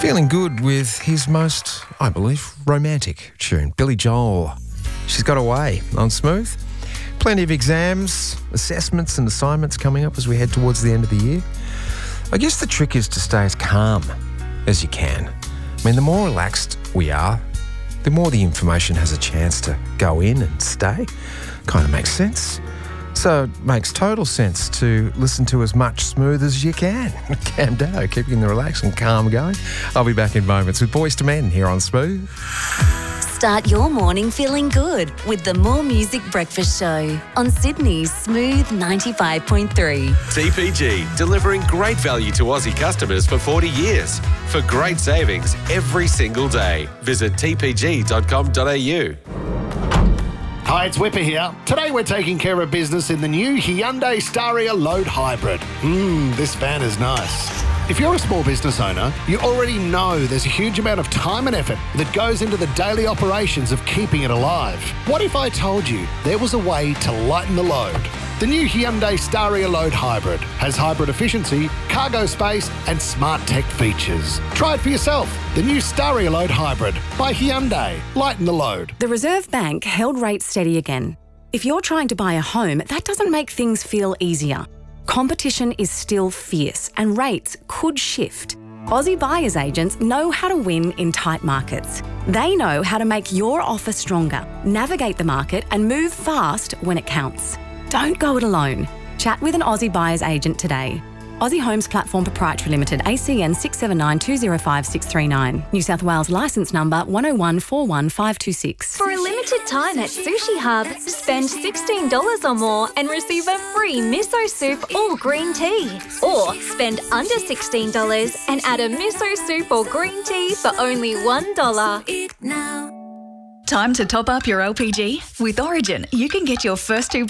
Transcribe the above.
Feeling good with his most, I believe, romantic tune, Billy Joel. She's got away on Smooth. Plenty of exams, assessments and assignments coming up as we head towards the end of the year. I guess the trick is to stay as calm as you can. I mean, the more relaxed we are, the more the information has a chance to go in and stay. Kind of makes sense. So it makes total sense to listen to as much Smooth as you can. Cam Doe, keeping the relaxed and calm going. I'll be back in moments with Boys to Men here on Smooth. Start your morning feeling good with the More Music Breakfast Show on Sydney's Smooth 95.3. TPG, delivering great value to Aussie customers for 40 years. For great savings every single day. Visit tpg.com.au. Hi, it's Whipper here. Today we're taking care of business in the new Hyundai Staria Load Hybrid. This van is nice. If you're a small business owner, you already know there's a huge amount of time and effort that goes into the daily operations of keeping it alive. What if I told you there was a way to lighten the load? The new Hyundai Staria Load Hybrid has hybrid efficiency, cargo space and smart tech features. Try it for yourself. The new Staria Load Hybrid by Hyundai. Lighten the load. The Reserve Bank held rates steady again. If you're trying to buy a home, that doesn't make things feel easier. Competition is still fierce and rates could shift. Aussie buyers agents know how to win in tight markets. They know how to make your offer stronger, navigate the market and move fast when it counts. Don't go it alone. Chat with an Aussie buyer's agent today. Aussie Homes Platform Proprietary Limited, ACN 679205639. New South Wales licence number 101415526. For a limited time at Sushi Hub, spend $16 or more and receive a free miso soup or green tea. Or spend under $16 and add a miso soup or green tea for only $1. Time to top up your LPG? With Origin, you can get your first 2